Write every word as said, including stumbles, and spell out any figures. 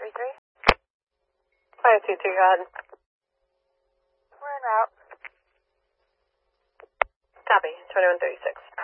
thirty-three. five two two, go ahead. We're en route. Copy, twenty-one thirty-six.